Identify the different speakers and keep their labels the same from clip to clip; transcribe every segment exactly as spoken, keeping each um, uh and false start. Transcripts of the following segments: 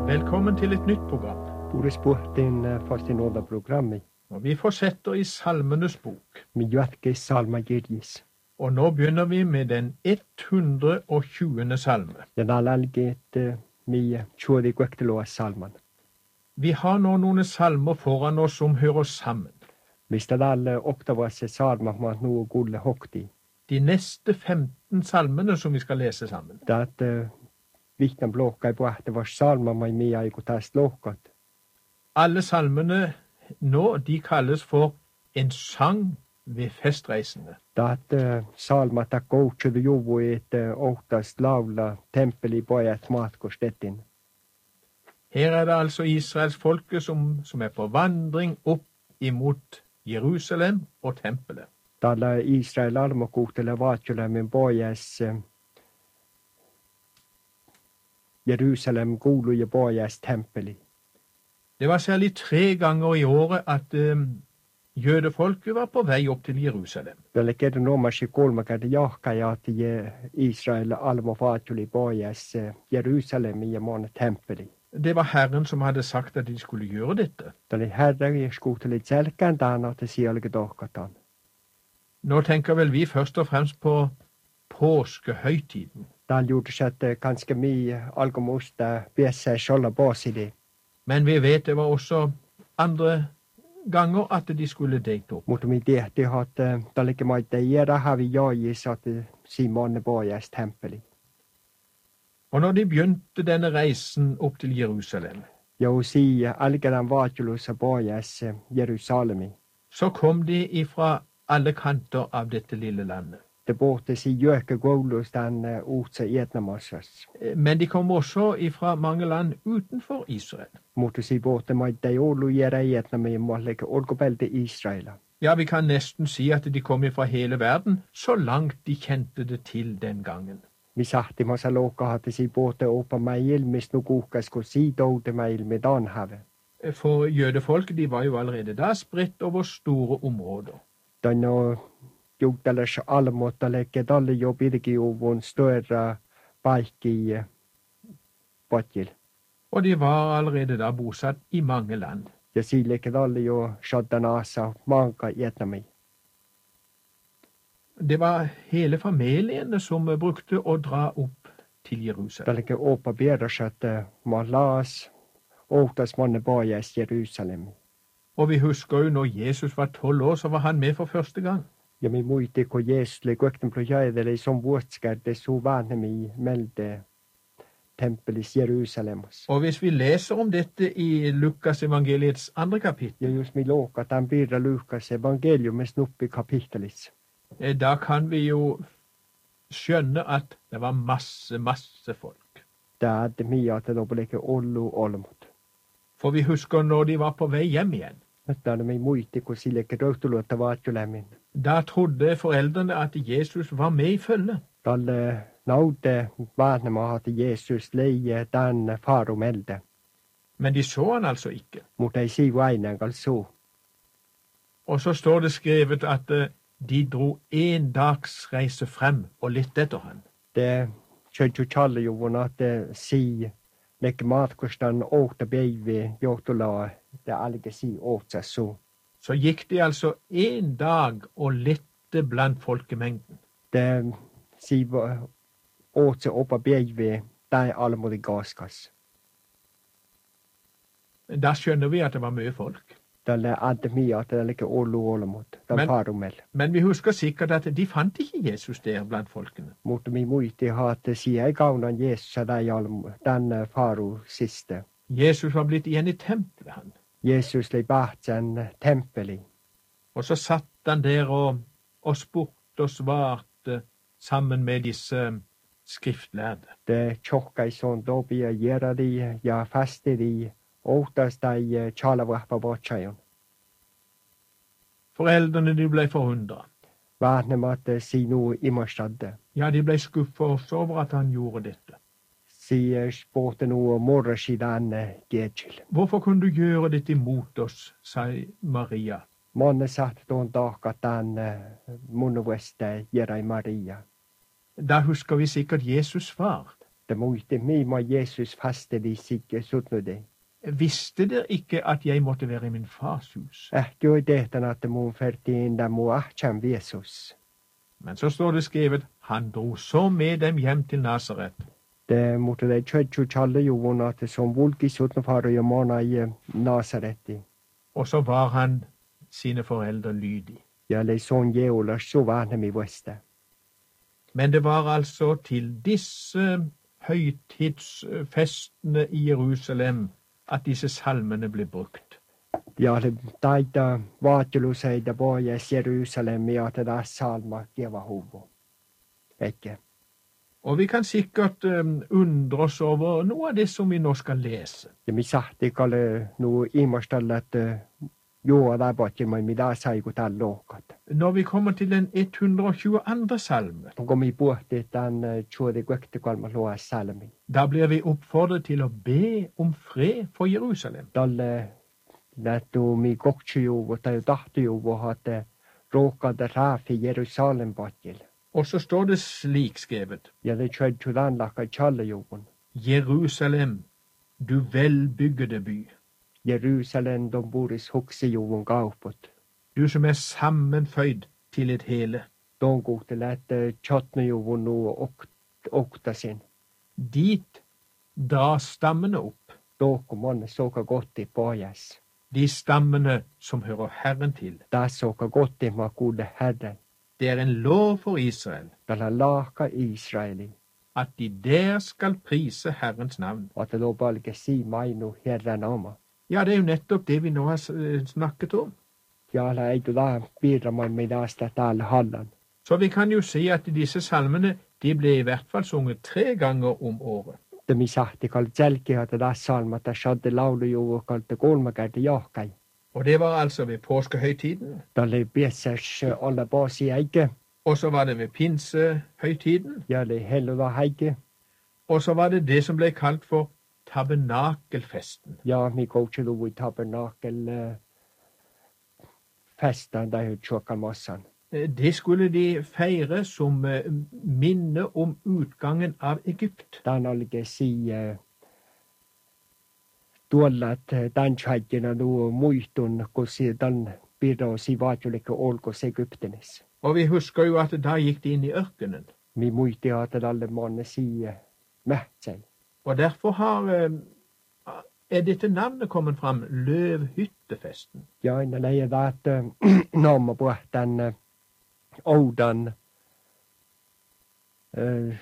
Speaker 1: Velkommen til et nytt program.
Speaker 2: Boris Puhtin fast i nåda programmi.
Speaker 1: Og vi fortsetter i Salmenes bok.
Speaker 2: Mi jatke salma Jirgis.
Speaker 1: Og nå begynner vi med den hundre og tjuende salme.
Speaker 2: Den alalget mi tjodi gwekteloa salman.
Speaker 1: Vi har nå noen salmer foran oss som hører sammen.
Speaker 2: Hvis det alle oktavase salma man nu gulle hokti.
Speaker 1: De neste femten salmene som vi skal lese sammen.
Speaker 2: Det at uh, vikten blokka i bohte var salma mai mia i gotas lokat.
Speaker 1: Alle salmene nå, de kalles for en sang ved festreisende.
Speaker 2: Det at uh, salma tak outsudu juvu et uh, oktast laula tempel i bojat matkostettin.
Speaker 1: Her er det altså Israels folke som, som er på vandring opp imot Jerusalem og tempelet.
Speaker 2: Tällä Israel almokuutele vaatjulemin bojas Jerusalem kuulu ja bojas tempeli.
Speaker 1: Det var særlig tre ganger i året at um, jødefolket var på vei opp til Jerusalem.
Speaker 2: Tällä kerran nomasi kolmakade jahkajat Israel almo vaatjuli bojas Jerusalem ja mon tempeli.
Speaker 1: Det var Herren som hadde sagt at de skulle gjøre dette.
Speaker 2: Tällä herran ja skuuteli selkään tänä te sielge dohkatan.
Speaker 1: Nå tenker vel vi først og fremst på påskehøytiden.
Speaker 2: Täällä gjorde sig att ganska mye algomusta piessä solla basili.
Speaker 1: Men vi vet det var også andre ganger at de skulle date opp.
Speaker 2: Mutta mi tehti hat tällä kemaita jera havi jaajis at Simon bojas tempeli.
Speaker 1: Og når de begynte denne reisen opp til Jerusalem,
Speaker 2: ja si algeran vaatjulussa bojas Jerusalemi.
Speaker 1: Så kom de ifra alle kanter av dette lille landet.
Speaker 2: Det båte si gjøke gålus den utse etnamassas.
Speaker 1: Men de kom også ifra mange land utenfor Israel.
Speaker 2: Mutta si båte maita jolu gjera etnami måleke olgobelde Israela.
Speaker 1: Ja, vi kan nesten si at de kom ifra hele verden, så langt de kjente det til den gangen.
Speaker 2: Vi sahti massa loka hatte si båte opa meil, mis nu kukas ko si doude meil med Danhavet.
Speaker 1: For jødefolk, de var jo allerede da spredt over store områder.
Speaker 2: Den og jugdalers almottalekke dalle jo birgi uvun større paikki patjil.
Speaker 1: Og de var allerede da bosatt i mange land.
Speaker 2: Ja siileke dalle jo shaddanasa manka etnami.
Speaker 1: Det var hele familiene som brukte å dra opp til Jerusalem.
Speaker 2: Dalleke opa bierasat ma las åtas manne bajas Jerusalem.
Speaker 1: Og vi husker jo når Jesus var tolv år, så var han med for første gang.
Speaker 2: Ja mi muisti ko Jeesus le kuekten projäidele som vuotskärde su vanhemi melde tempelis Jerusalemus.
Speaker 1: Og hvis vi leser om dette i Lukas evangeliets andre kapittel,
Speaker 2: ja just mi loka tämän birra Lukas evangeliumes nuppi kapittelis.
Speaker 1: Da kan vi jo skjønne at det var masse, masse folk.
Speaker 2: Det er mye at det da ble ikke ollu olmut.
Speaker 1: For vi husker når de var på vei hjem igjen.
Speaker 2: Da er mi muisti ko sileke røytuluotta vaatjulemin.
Speaker 1: Da trodde foreldrene at Jesus var med i følge.
Speaker 2: Dalle naude vanhemma at Jesus leie den faru melde.
Speaker 1: Men de så han altså ikke.
Speaker 2: Mutta ei sivu ainengal så.
Speaker 1: Og så står det skrevet at de dro en dags reise frem og litt etter han.
Speaker 2: Det kjødju tjalle jo vun at det si lekke matkustan åkta beivi johtula det alge si åtsa så.
Speaker 1: Så gikk de altså en dag og lette blant folkemengden.
Speaker 2: Det si åtsa oppa beivi dei almodi gaskas.
Speaker 1: Da skjønner vi at det var mye folk.
Speaker 2: Dalle adde mye at det lekke ollu olmut. Den faru mel.
Speaker 1: Men vi husker sikkert at de fant ikke Jesus der blant folkene.
Speaker 2: Mutta mi muisti hat si ei gaunan Jesus dei almu den faru siste.
Speaker 1: Jesus var blitt igjen i tempelet han.
Speaker 2: Jesus lei bahtsen tempeli.
Speaker 1: Og så satt han der og, og spurte og svarte sammen med disse skriftlærde.
Speaker 2: Det tjokka i sånn dobia gjera de, ja faste de, åtas de tjalavappa bortsajon.
Speaker 1: Foreldrene de ble forundret.
Speaker 2: Varnem at si no imorstadde.
Speaker 1: Ja, de ble skuffet også over at han gjorde dette.
Speaker 2: Si spåte no morresidan gedjil.
Speaker 1: Hvorfor kunne du gjøre dette imot oss, sa Maria.
Speaker 2: Måne satt don dakat den munnuveste gjera i Maria.
Speaker 1: Da husker vi sikkert Jesus svar.
Speaker 2: Det måtte mi må Jesus faste de sikke suttnu det.
Speaker 1: Visste dere ikke at jeg måtte være i min fars hus?
Speaker 2: Ähti oi tehtan att mun fertiin da mu ahtsan Jesus.
Speaker 1: Men så står det skrevet, han dro så med dem hjem til Nasaret.
Speaker 2: Det måtte de tjøtju challe jo vun at det som vulki suttnu faru jo måna i Nasaretti.
Speaker 1: Og så var han sine foreldre lydig.
Speaker 2: Ja lei son jeolas så vane mi veste.
Speaker 1: Men det var altså til disse høytidsfestene i Jerusalem at disse salmene ble brukt.
Speaker 2: Ja le taita vaatjelu seida pojas Jerusalem ja tätä salma kieva huvo. Ikke?
Speaker 1: Og vi kan sikkert um, undre oss over noe av det som vi nå skal lese.
Speaker 2: Ja mi sahti kalle nu imastalla että joo da potjimai mitä saiku tällä lohkat.
Speaker 1: Når vi kommer til den hundre og tjueandre salme,
Speaker 2: Kun mi puhti tämän tjuodi kuekti kolma luo salmi.
Speaker 1: da blir vi oppfordret til å be om fred for Jerusalem.
Speaker 2: Dalle lättu mi koktsijuvu tai tahtijuvu hatte ruuhkalta raafi Jerusalem potjil.
Speaker 1: Og så står det slik skrevet,
Speaker 2: Ja det tjødju landlakka tjallejuvun.
Speaker 1: Jerusalem, du velbyggede by,
Speaker 2: Jerusalem de boris huksijuvun kauput.
Speaker 1: du som er sammenføyd til et hele.
Speaker 2: Donkuhti lätte tjotnejuvun nu oktasin.
Speaker 1: Dit drar stammene opp,
Speaker 2: Tohku monne soka gotti pojas.
Speaker 1: de stammene som hører Herren til.
Speaker 2: Taas soka gotti ma kuude herren.
Speaker 1: Det er en lov for Israel,
Speaker 2: Tällä laaka Israeli.
Speaker 1: at de der skal prise Herrens navn.
Speaker 2: Att det låg balke si mainu herran oma.
Speaker 1: Ja, det er jo nettopp det vi nå har s- snakket om.
Speaker 2: Ja la ei tulla piirramaan meitä asta täällä hallan.
Speaker 1: Så vi kan jo se at disse salmene, de ble i hvert fall sunget tre ganger om året.
Speaker 2: Det mi sahti kalt selkiä, että taas salmata shadde laulujuvu kalte kolme kertaa johkai.
Speaker 1: Og det var altså ved påskehøytiden,
Speaker 2: Tälle piessäs olla poosi äike.
Speaker 1: og så var det ved pinsehøytiden,
Speaker 2: Ja le hellula häike.
Speaker 1: og så var det det som ble kalt for tabernakelfesten.
Speaker 2: Ja mi koutsiluvui tabernakel äh, festan tai tjuokan mossan.
Speaker 1: Eh, Det skulle de feire som eh, minne om utgangen av Egypt.
Speaker 2: Tän olike si äh, tuolla, että tän tjäikkinä nuo muistun, kun si tän pidon si vaatjulikke olkos Egyptenes.
Speaker 1: Og vi husker jo at da gikk de inn i ørkenen.
Speaker 2: Mi muisti että tälle monne si äh, mähtsei.
Speaker 1: Og derfor har, eh, er dette navnet kommet fram, løvhyttefesten.
Speaker 2: Ja aina leijä että naama puhtan äh, oudan äh,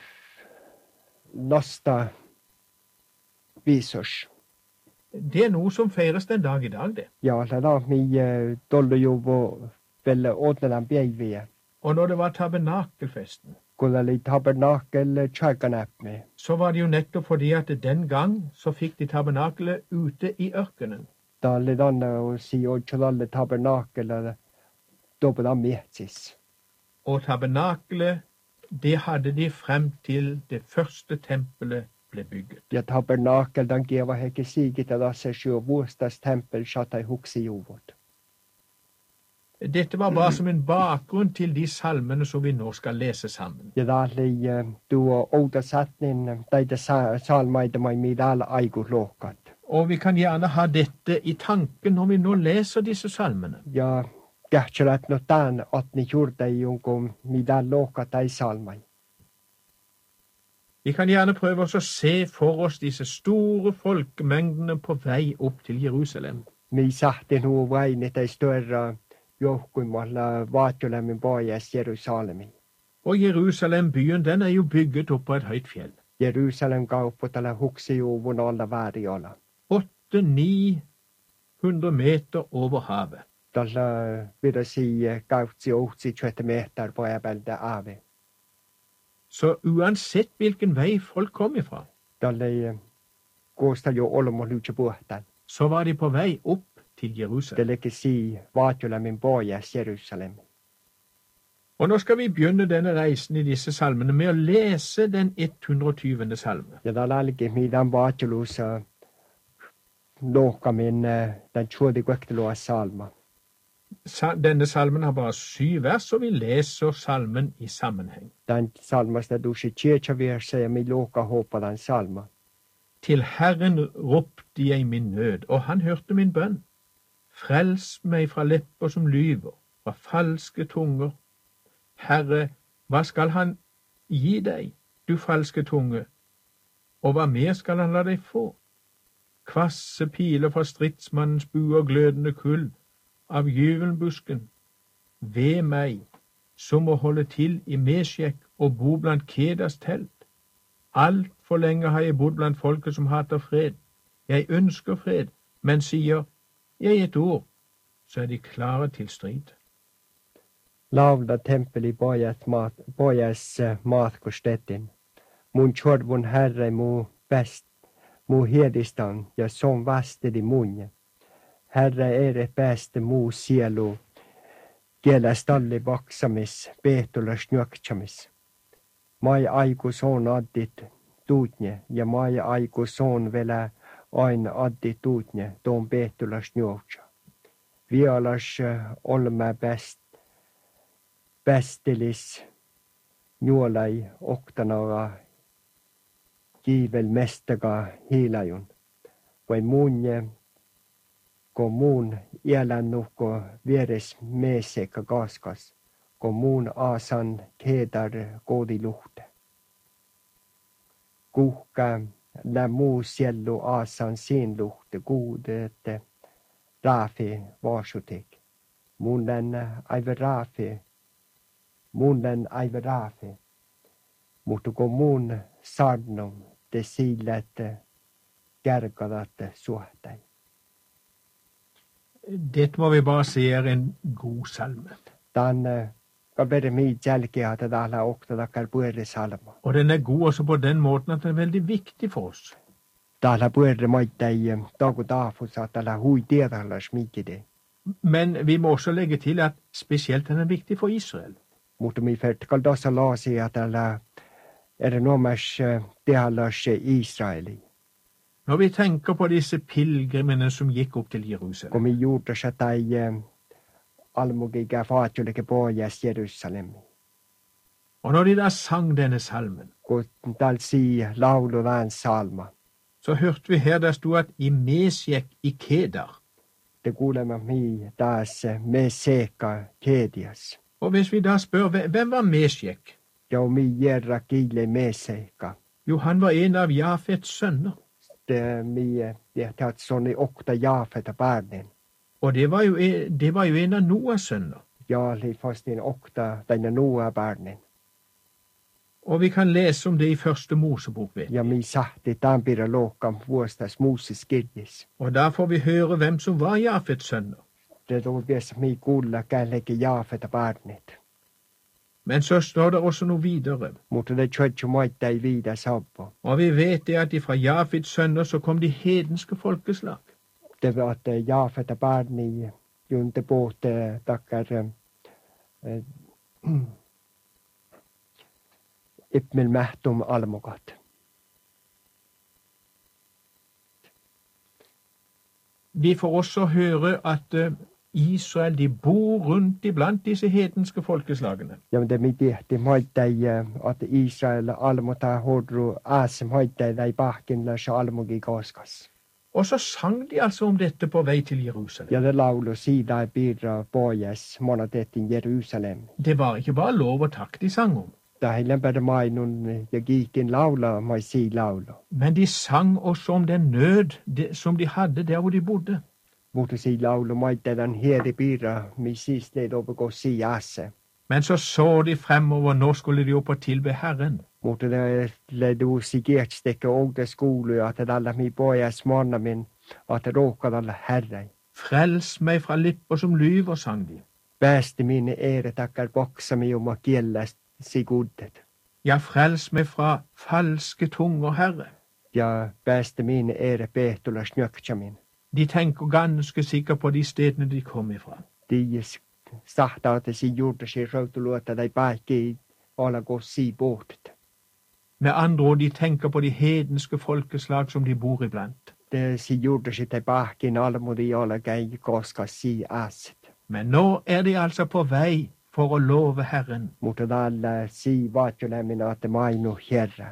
Speaker 2: nosta visos.
Speaker 1: Det er noe som feires den dag i dag, det.
Speaker 2: Ja la da mi äh, tollujuvu velle åtnelan päiviä.
Speaker 1: Og når det var tabernakelfesten,
Speaker 2: Kun oli tabernakel tjäkanäpmi.
Speaker 1: så var det jo nettopp fordi at den gang så fikk de tabernakelet ute i ørkenen.
Speaker 2: Ta oli tänne on si otsalalle tabernakel topela mietsis.
Speaker 1: Og tabernakelet, det hadde de frem til det første tempelet ble bygget.
Speaker 2: Ja tabernakel den kieva heke siigit ja tässä syö vuostas tempel shatai huksijuvut.
Speaker 1: Dette var bare som en bakgrunn til de salmene som vi nå skal lese sammen.
Speaker 2: Ja tää oli tuo outa satnin taita salmaita mai midal aiku lohkat.
Speaker 1: Og vi kan gjerne ha dette i tanken når vi nå leser disse salmene.
Speaker 2: Ja kähtselät no tän atni juurtai jonkun midal lohkat tai salmai.
Speaker 1: Vi kan gjerne prøve oss å se for oss disse store folkemengdene på vei opp til Jerusalem.
Speaker 2: Mi sahti nuo vaini tai störra johkuimalla vaatjulemmin pojas Jerusalemi.
Speaker 1: Og Jerusalem, byen, den er jo bygget opp på et høyt fjell.
Speaker 2: Jerusalem kauppu tällä huksijuvun alla vääriolla.
Speaker 1: Åtte-ni hundre meter over havet.
Speaker 2: Tällä vidasi kautsi ohtsi tjøtte meter på äbältä ave.
Speaker 1: Så uansett hvilken vei folk kom ifra,
Speaker 2: Tällä kuusta jo olmo lyhtsä puhtaan.
Speaker 1: så var de på vei opp til Jerusalem.
Speaker 2: Tällä si vaatjulemmin pojas Jerusalemi.
Speaker 1: Og nå skal vi begynne denne reisen i disse salmene med å lese den hundre og tyvende salme.
Speaker 2: Ja tällä alki midan vaatjulussa lohkamin den tjuodi kuektelua salma.
Speaker 1: denne salmen har bare syv vers, og vi leser salmen i sammenheng.
Speaker 2: Den salmasta duši kirka verset ja mi loka håpa den salma.
Speaker 1: Til Herren ropte jeg min nød, og han hørte min bønn. Frels meg fra lepper som lyver, fra falske tunger. Herre, hva skal han gi deg, du falske tunge? Og hva mer skal han la deg få? Kvasse piler fra stridsmannens bue og glødende kull av gyvelbusken. Ved meg, som må holde til i Mesjek og bo blant Kedas telt. Alt for lenge har jeg bodd blant folket som hater fred. Jeg ønsker fred, men sier jeg et ord, så er de klare til strid.
Speaker 2: Laula tempeli bojas mat, bojas matkostetin. Mun tjorvun herre mu best, mu hedistan, ja som vastedi munje. Herre ere bäste mu sielu, kielä stalli baksamis, peetulas njöktsamis. Mai aiku soon addit tuutne, ja mai aiku soon vielä aina addit tuutne, tuon peetulas njöktsa. Vialas olme bäst, bästilis nuolai oktanaga, kiivel mestaga hiilajun. Vai munje, kun muun iälännuhko vieres meeseka kaaskas, kun muun aasan keedar koodiluhte. Kuhka lä muu siellu aasan siin luhte kuudete raafi vaasutek. Muun län aive raafi, muun län aive raafi, mutta kun muun sarnum te siillätte kärkadatte suhtai.
Speaker 1: Dette må vi bare se er en god salme.
Speaker 2: Den kan være mye jälkeä, että täällä oktatakar puhuere salma.
Speaker 1: Og den er god også på den måten at den er veldig viktig for oss.
Speaker 2: Täällä puhuere maittai taku taafus, että täällä hui tiedallas mikide.
Speaker 1: Men vi må også legge til at spesielt den er viktig for Israel.
Speaker 2: Mutta mi fert kaldassa laasi, että täällä er det nomas tiedallas Israeli.
Speaker 1: Når vi tenker på disse pilgrimene som gikk opp til Jerusalem,
Speaker 2: kun mi juurtassa tai almugiga faatjulike pojas Jerusalemi.
Speaker 1: og når de da sang denne salmen,
Speaker 2: Kun täällä si laulu vään salma.
Speaker 1: så hørte vi her der stod at i Mesjek i Kedar.
Speaker 2: Te kuulemme mi taas me seekka keedias.
Speaker 1: Og hvis vi da spør, hvem var Mesjek?
Speaker 2: Ja mi jerra kiile me seekka.
Speaker 1: Jo, han var en av Jafets sønner.
Speaker 2: Det mi det taat sonni okta jaafeta barnen.
Speaker 1: Og det var jo, det var jo en av Noas sønner.
Speaker 2: Ja li fastin okta tänne nuua barnen.
Speaker 1: Og vi kan lese om det i første Mosebok, vet
Speaker 2: Ja mi sahti tampira lookam vuostas Moses kirjis.
Speaker 1: Og da får vi høre hvem som var Jafets sønner.
Speaker 2: Det tuli pies mi kuulla källeke jaafeta barnet.
Speaker 1: Men så står det også noe videre.
Speaker 2: Mutta det tjötju maittai viida sabbo.
Speaker 1: Og vi vet det at ifra Jafets sønner så kom de hedenske folkeslag.
Speaker 2: Det var at jaafeta barni junte båte takkar äh, Ipmel mähtum almukat.
Speaker 1: Vi får også høre at Israel, de bor rundt iblant disse hedenske folkeslagene.
Speaker 2: Ja, men det mi tehti maittai at Israel almuta hodru asem maittai dai bahkin läs almugi kaaskas.
Speaker 1: Og så sang de altså om dette på vei til Jerusalem.
Speaker 2: Ja, det laulu sida i birra pojas monatettin Jerusalem.
Speaker 1: Det var ikke bare lov og takk de sang om.
Speaker 2: Da he lämpärä mainun ja giikin laula mai si laulu.
Speaker 1: Men de sang også om den nød de, som de hadde der hvor de bodde.
Speaker 2: Mutta si laulu maittai den heri birra mi siis leid overgå si asse.
Speaker 1: Men så så de fremover, nå skulle de opp og tilbe Herren.
Speaker 2: Mutta det ledu si kiekstekke ogde skolu at det alla mi pojas monamin at det råkad alla herrei.
Speaker 1: Frels meg fra lipper som lyver, sang de.
Speaker 2: Päästi mine ere takkar boksami oma kielläst si guddet.
Speaker 1: Ja, frels meg fra falske tunger, Herre.
Speaker 2: Ja päästi mine ere peehtulas njöktsamin.
Speaker 1: De tenker ganske sikkert på de stedene de kom ifra.
Speaker 2: De sahtaate si juurtasi rautuluota tai paikki alako si båtet.
Speaker 1: Med andre ord, de tenker på de hedenske folkeslag som de bor iblant.
Speaker 2: Det si juurtasi tai paikkiin almudi alakei koskas si aset.
Speaker 1: Men nå er de altså på vei for å love Herren.
Speaker 2: Mutta tällä si vaatjolämmin että mainu herra.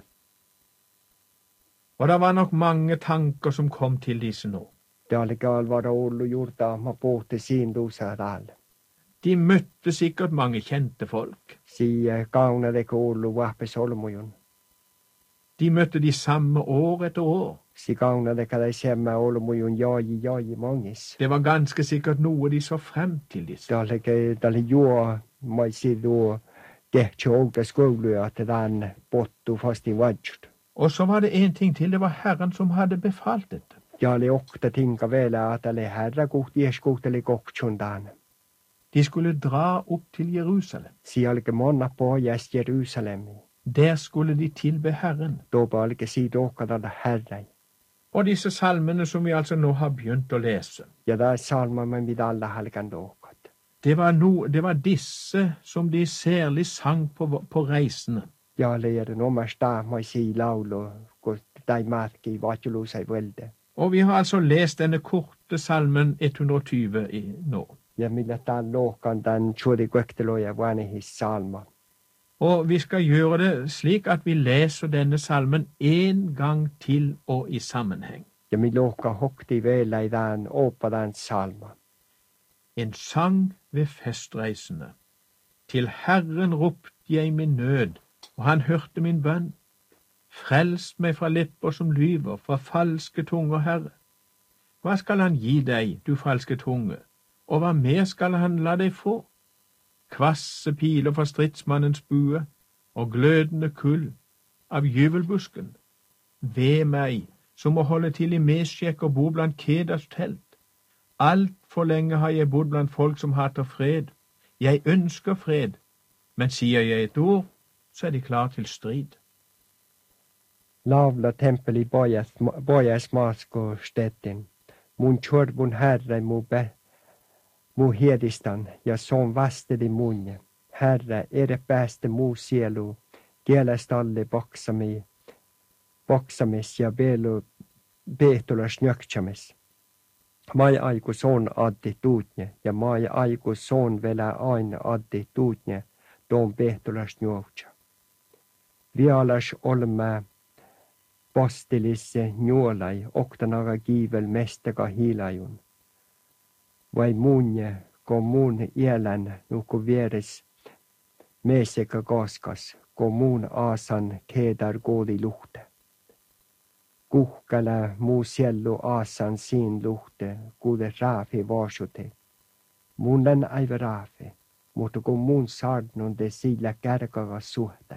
Speaker 1: Og det var nok mange tanker som kom til disse nå.
Speaker 2: Tällä kalvara ollu juurta ma pohti siin luusa täällä.
Speaker 1: De møtte sikkert mange kjente folk.
Speaker 2: Si kauna teko ollu vahpe solmujun.
Speaker 1: De møtte de samme år etter år.
Speaker 2: Si kauna teka tai semmä olmujun jaaji jaaji mangis.
Speaker 1: Det var ganske sikkert noe de så frem til disse.
Speaker 2: Tällä ke tällä juo mai si duo tehti outa skouluja että tän pottu fastin vajut.
Speaker 1: Og så var det en ting til, det var Herren som hadde befalt dette.
Speaker 2: Ja oli okta tinka vielä että le herra kuhti eskuhteli koktsun tän.
Speaker 1: De skulle dra opp til Jerusalem.
Speaker 2: Si alke monna pojas Jerusalemi.
Speaker 1: Der skulle de tilbe Herren.
Speaker 2: Dopa alke si dokadalla herrai.
Speaker 1: Og disse salmene som vi altså nå har begynt å lese,
Speaker 2: Ja tää salma me mitä alla halkan dokat.
Speaker 1: det var, no, det var disse som de særlig sang på, på reisene.
Speaker 2: Ja leiden omasta mai si laulu, kun tai matki vaatjuluusai velde.
Speaker 1: Og vi har altså lest denne korte salmen et hundre og tyve i nå.
Speaker 2: Ja millä tän lohkan tän tjuuri kuekteloja vanhis salma.
Speaker 1: Og vi skal gjøre det slik at vi leser denne salmen en gang til og i sammenheng.
Speaker 2: Ja mi lohka hokti vielä i tän opa tän salma.
Speaker 1: En sang ved festreisene. Til Herren ropte jeg min nød, og han hørte min bønn. Frels meg fra lepper som lyver, fra falske tunger, Herre. Hva skal han gi deg, du falske tunge, og hva mer skal han la deg få? Kvasse piler fra stridsmannens bue, og glødende kull av gyvelbusken. Ved meg, som må holde til i Mesjek og bo blant Kedas telt. Alt for lenge har jeg bodd blant folk som hater fred. Jeg ønsker fred, men sier jeg et ord, så er de klar til strid.
Speaker 2: Lavla tempeli bojas, bojas maasko stettin. Mun tjorvun herra mu be, mu hiedistan, ja son vastedi munje. Herra, ere pääste muu sielu, kielestalle boksami, boksamis ja belu beehtulas njöktsamis. Mai aiku son addi tuutne, ja mai aiku son vielä aina addi tuutne, tuon beehtulas njuotsa. Vialas olme postilisse njuolai, oktanaga kiivel mestega hiilajun. Vai muunje, kun muun ielän nuku vieres meesega kaaskas, kun muun aasan keedar koodi luhte. Kuhkala muu siellu aasan siin luhte, kuude raafi vaasute. Muun län aive raafi, mutta kun muun saarnun de sillä kärkaga suhtai.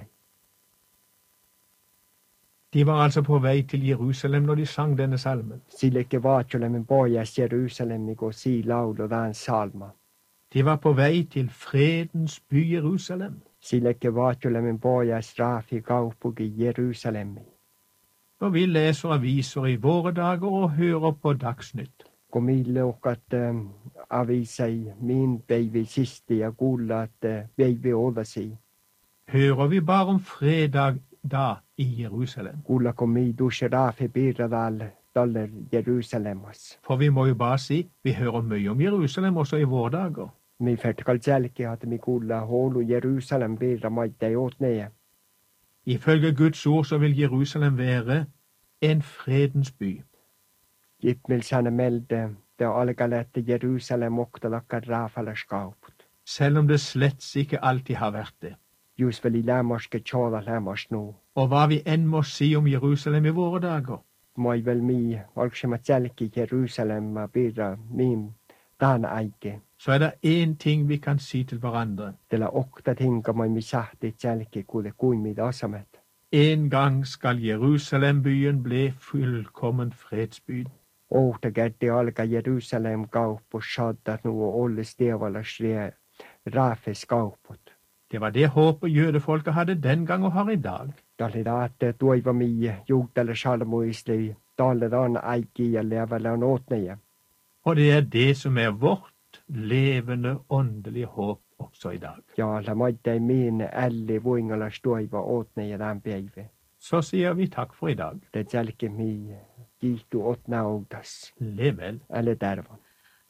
Speaker 1: De var altså på vei til Jerusalem når de sang denne salmen.
Speaker 2: Sillekke vaatjolemen pojas Jerusalemi, kun si laulu tän salma.
Speaker 1: De var på vei til fredens by Jerusalem.
Speaker 2: Sillekke vaatjolemen pojas raafi kaupuki Jerusalemi.
Speaker 1: Og vi leser aviser i våre dager og hører på Dagsnytt.
Speaker 2: Kun mille uhkat äh, avisai min päivi sisti ja kuulla, että päivi odasi.
Speaker 1: Hører vi bare om fredag da i Jerusalem.
Speaker 2: Kuulla kun mi dusse raafi piirra täällä taller Jerusalemas.
Speaker 1: For vi må jo bare si, vi hører mye om Jerusalem også i våre dager.
Speaker 2: Mi fertkal jälki, että mi kuulla houlu Jerusalem piirra maittai åtneja.
Speaker 1: Ifølge Guds ord så vil Jerusalem være en fredens by.
Speaker 2: Jippmil sanne melde, det alkaa, että Jerusalem oktalakkar raafalas kauput.
Speaker 1: Selv om det slett ikke alltid har vært det.
Speaker 2: Just vel i lämmarske tjala lämmars nu.
Speaker 1: Og hva vi enn må si om Jerusalem i våre dager,
Speaker 2: Moi vel mi, valksemat jälki Jerusalem piirra min taan aike.
Speaker 1: så er det én ting vi kan si til hverandre.
Speaker 2: Tällä okta tinka moi mi sahti jälki kuule kuimid asamet.
Speaker 1: En gang skal Jerusalembyen bli fullkommen fredsby.
Speaker 2: Ohta kätti alka Jerusalem kaupus saattaa nuo olles teevalas raafes kauput.
Speaker 1: Det var det håpet jødefolket hadde den gang og har i dag.
Speaker 2: Tällä taatte tuiva mi juutelle salmuisli, talle taan aiki ja levällä on åtneja.
Speaker 1: Og det er det som er vårt levende åndelige håp også i dag.
Speaker 2: Ja la maittai min älli vuingalas tuiva åtneja tämän päivä.
Speaker 1: Så sier vi takk for i dag.
Speaker 2: Det jälki mi kiihtu åtnautas.
Speaker 1: Lev vel.
Speaker 2: Eller tervan.